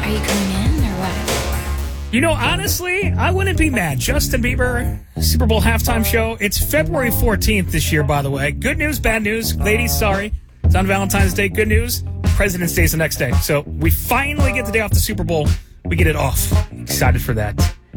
Are you coming in or what? You know, honestly, I wouldn't be mad. Justin Bieber, Super Bowl halftime show. It's February 14th this year, by the way. Good news, bad news. Ladies, sorry. It's on Valentine's Day. Good news. President's Day is the next day. So we finally get the day off the Super Bowl. We get it off. Excited for that.